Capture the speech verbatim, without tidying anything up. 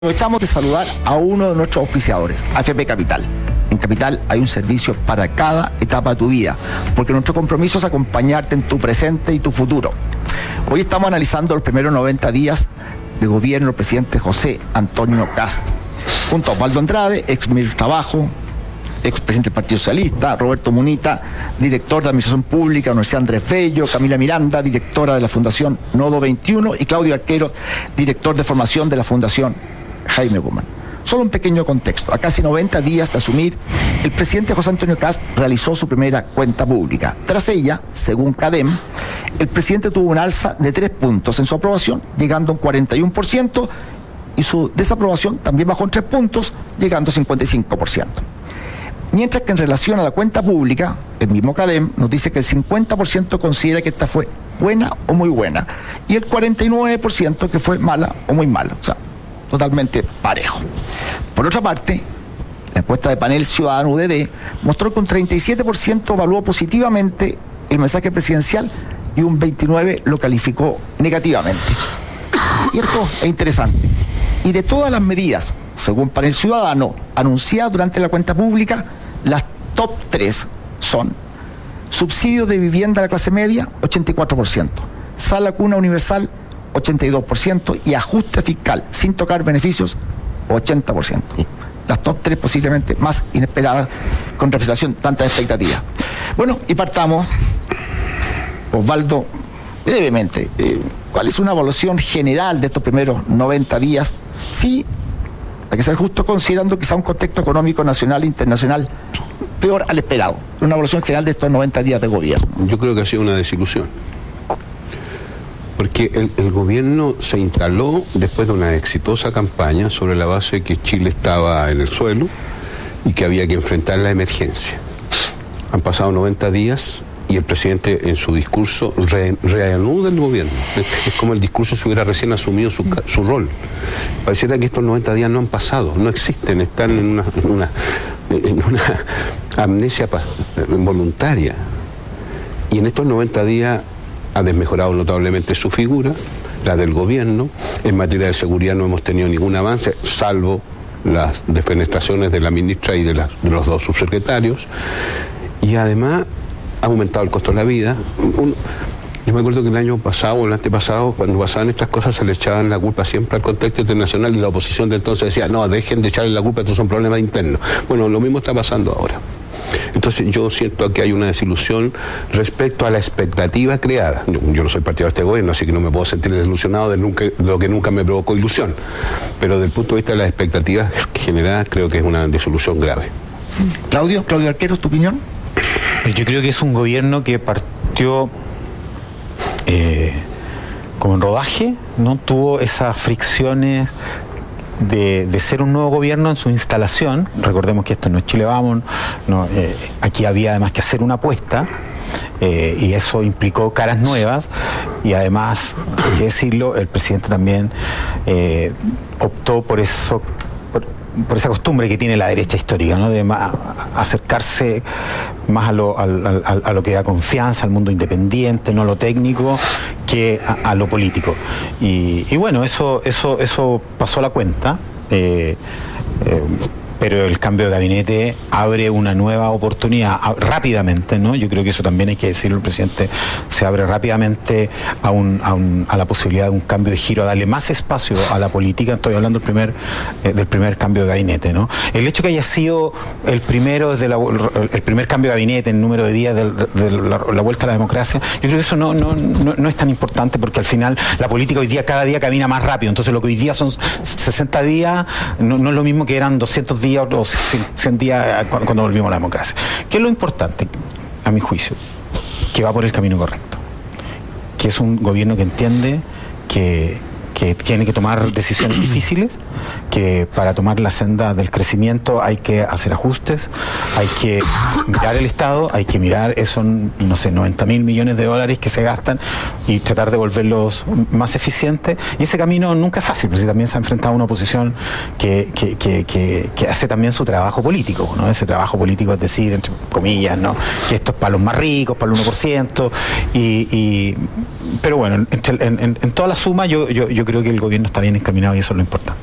Aprovechamos de saludar a uno de nuestros auspiciadores, A F P Capital. En Capital hay un servicio para cada etapa de tu vida, porque nuestro compromiso es acompañarte en tu presente y tu futuro. Hoy estamos analizando los primeros noventa días de gobierno del presidente José Antonio Kast, junto a Osvaldo Andrade, ex ministro de Trabajo, ex presidente del Partido Socialista, Roberto Munita, director de Administración Pública, Universidad Andrés Bello, Camila Miranda, directora de la Fundación Nodo veintiuno, y Claudio Arquero, director de formación de la Fundación Jaime Guzmán. Solo un pequeño contexto. A casi noventa días de asumir, el presidente José Antonio Kast realizó su primera cuenta pública. Tras ella, según CADEM, el presidente tuvo un alza de tres puntos en su aprobación, llegando a un cuarenta y uno por ciento, y su desaprobación también bajó en tres puntos, llegando a cincuenta y cinco por ciento. Mientras que en relación a la cuenta pública, el mismo CADEM nos dice que el cincuenta por ciento considera que esta fue buena o muy buena, y el cuarenta y nueve por ciento que fue mala o muy mala. O sea, totalmente parejo. Por otra parte, la encuesta de Panel Ciudadano U D D mostró que un treinta y siete por ciento evaluó positivamente el mensaje presidencial y un veintinueve por ciento lo calificó negativamente. Y esto es interesante. Y de todas las medidas, según Panel Ciudadano, anunciadas durante la cuenta pública, las top tres son: subsidio de vivienda a la clase media, ochenta y cuatro por ciento, sala cuna universal, ochenta y dos por ciento, y ajuste fiscal sin tocar beneficios, ochenta por ciento. Las top tres posiblemente más inesperadas, con representación tantas expectativas. Bueno, y partamos, Osvaldo, brevemente, eh, ¿cuál es una evaluación general de estos primeros noventa días? Sí, hay que ser justo, considerando quizá un contexto económico nacional e internacional peor al esperado. Una evaluación general de estos noventa días de gobierno. Yo creo que ha sido una desilusión. Porque el, el gobierno se instaló después de una exitosa campaña sobre la base de que Chile estaba en el suelo y que había que enfrentar la emergencia. Han pasado noventa días y el presidente en su discurso re, reanuda el gobierno. Es, es como el discurso si hubiera recién asumido su, su rol. Pareciera que estos noventa días no han pasado, no existen, están en una, en una, en una amnesia voluntaria. Y en estos noventa días ha desmejorado notablemente su figura, la del gobierno. En materia de seguridad no hemos tenido ningún avance, salvo las defenestraciones de la ministra y de, la, de los dos subsecretarios. Y además ha aumentado el costo de la vida. Un, yo me acuerdo que el año pasado o el antepasado, cuando pasaban estas cosas, se le echaban la culpa siempre al contexto internacional, y la oposición de entonces decía, no, dejen de echarle la culpa, estos son problemas internos. Bueno, lo mismo está pasando ahora. Entonces yo siento que hay una desilusión respecto a la expectativa creada. Yo, yo no soy partidario de este gobierno, así que no me puedo sentir desilusionado de, nunca, de lo que nunca me provocó ilusión. Pero desde el punto de vista de las expectativas generadas, creo que es una desilusión grave. Claudio, Claudio Arquero, ¿tu opinión? Yo creo que es un gobierno que partió eh, como en rodaje, ¿no? Tuvo esas fricciones De, de ser un nuevo gobierno en su instalación. Recordemos que esto no es Chile Vamos, no, eh, aquí había además que hacer una apuesta, eh, y eso implicó caras nuevas, y además, hay que decirlo, el presidente también eh, optó por eso, por, por esa costumbre que tiene la derecha histórica, ¿no? De más, acercarse más a lo, a, a, a lo que da confianza, al mundo independiente, no a lo técnico, que a, a lo político. Y, y bueno, eso, eso, eso pasó la cuenta, eh, eh, pero el cambio de gabinete abre una nueva oportunidad a, rápidamente, ¿no? Yo creo que eso también hay que decirlo, el presidente se abre rápidamente a, un, a, un, a la posibilidad de un cambio de giro, a darle más espacio a la política. Estoy hablando del primer, eh, del primer cambio de gabinete, ¿no? El hecho que haya sido el primero desde la, el primer cambio de gabinete en número de días de, de la, la vuelta a la democracia, yo creo que eso no, no, no, no es tan importante, porque al final la política hoy día cada día camina más rápido. Entonces lo que hoy día son sesenta días, no, no es lo mismo que eran doscientos días o cien días cuando volvimos a la democracia. ¿Qué es lo importante, a mi juicio? Que va por el camino correcto, que es un gobierno que entiende que, que tiene que tomar decisiones difíciles, que para tomar la senda del crecimiento hay que hacer ajustes, hay que mirar el Estado, hay que mirar esos, no sé, noventa mil millones de dólares que se gastan y tratar de volverlos más eficientes. Y ese camino nunca es fácil, porque también se ha enfrentado a una oposición que, que, que, que, que hace también su trabajo político, ¿no? Ese trabajo político es decir, entre comillas, ¿no? Que esto es para los más ricos, para el uno por ciento, y, y pero bueno, en, en, en, en toda la suma yo, yo, yo creo que el gobierno está bien encaminado y eso es lo importante.